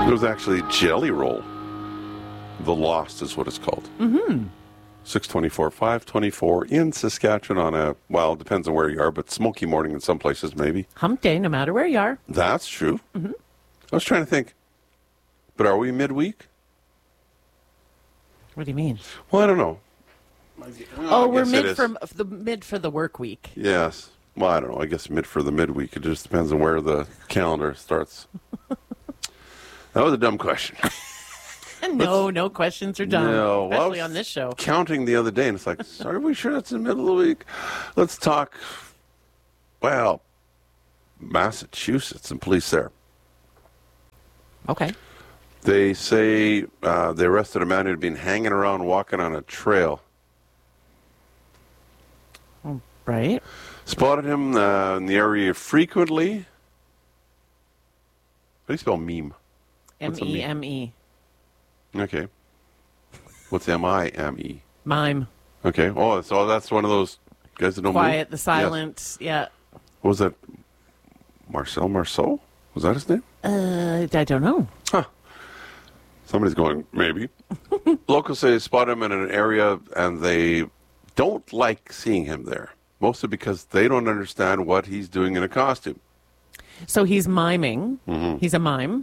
It was actually Jelly Roll. The Lost is what it's called. 624, 524 in Saskatchewan on a, well, it depends on where you are, but smoky morning in some places maybe. Hump day, no matter where you are. That's true. I was trying to think, but are we midweek? What do you mean? Well, I don't know. We're guess it is. mid for the work week. Yes. Well, I don't know. I guess mid for the midweek. It just depends on where the calendar starts. That was a dumb question. No questions are dumb. No, well, especially on this show. Counting the other day, and it's like, are we sure that's in the middle of the week? Let's talk, well, Massachusetts and police there. Okay. They say they arrested a man who had been hanging around walking on a trail. Right. Spotted him in the area frequently. How do you spell meme? What's a meme? M-E-M-E. Okay. What's M-I-M-E? Mime. Okay. Oh, so that's one of those guys that don't Quiet, move? the silent. Yeah. What was that? Marcel Marceau? Was that his name? I don't know. Somebody's going, maybe. Locals say they spot him in an area and they don't like seeing him there. Mostly because they don't understand what he's doing in a costume. So he's miming. He's a mime.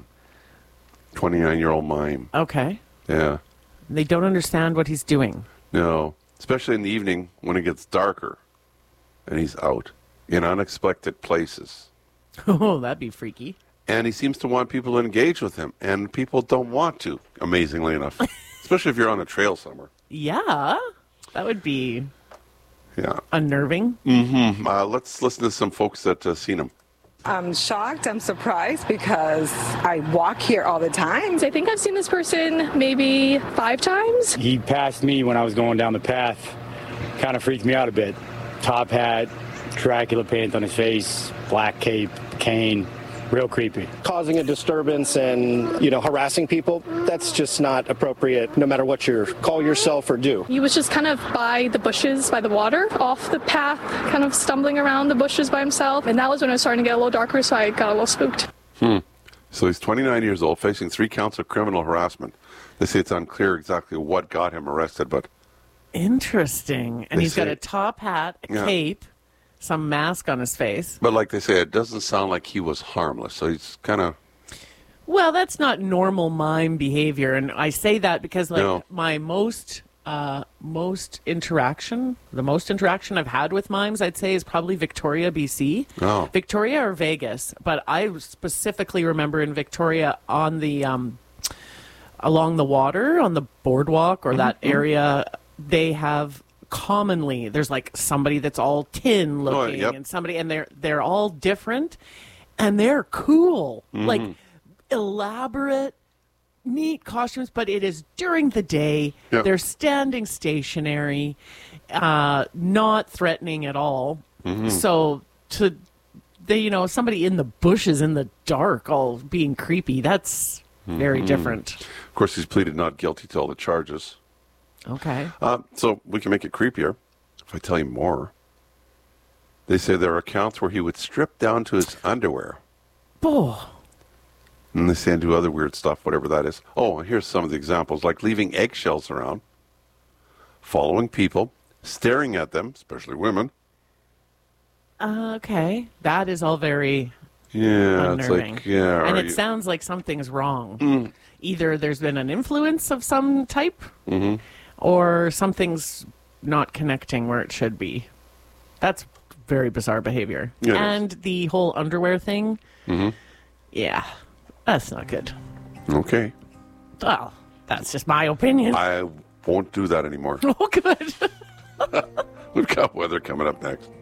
29-year-old mime. Okay. Yeah. They don't understand what he's doing. No. Especially in the evening when it gets darker and he's out in unexpected places. Oh, that'd be freaky. And he seems to want people to engage with him. And people don't want to, amazingly enough. Especially if you're on a trail somewhere. Yeah. That would be unnerving. Let's listen to some folks that seen him. I'm shocked. I'm surprised because I walk here all the time. I think I've seen this person maybe 5 times. He passed me when I was going down the path. Kind of freaked me out a bit. Top hat, Dracula paint on his face, black cape, cane. Real creepy. Causing a disturbance and, harassing people, that's just not appropriate no matter what you call yourself or do. He was just kind of by the bushes, by the water, off the path, kind of stumbling around the bushes by himself. And that was when it was starting to get a little darker, so I got a little spooked. So he's 29 years old, facing 3 counts of criminal harassment. They say it's unclear exactly what got him arrested, but... Interesting. And he's got a top hat, a cape, some mask on his face. But like they say, it doesn't sound like he was harmless. So he's kind of... Well, that's not normal mime behavior. And I say that because my most interaction I've had with mimes, I'd say, is probably Victoria, BC. Oh. Victoria or Vegas. But I specifically remember in Victoria on the along the water, on the boardwalk or that area, they have... Commonly, there's like somebody that's all tin looking and somebody, and they're all different, and they're cool, like elaborate, neat costumes. But it is during the day. Yep. They're standing stationary, not threatening at all. So somebody in the bushes in the dark, all being creepy. That's very different. Of course, he's pleaded not guilty to all the charges. Okay. So we can make it creepier if I tell you more. They say there are accounts where he would strip down to his underwear. Oh. And they say and do other weird stuff, whatever that is. Oh, here's some of the examples, like leaving eggshells around, following people, staring at them, especially women. Okay. That is all very unnerving. It's like, and it sounds like something's wrong. Either there's been an influence of some type, or something's not connecting where it should be. That's very bizarre behavior. Yeah, and the whole underwear thing, that's not good. Okay. Well, that's just my opinion. I won't do that anymore. Oh, good. We've got weather coming up next.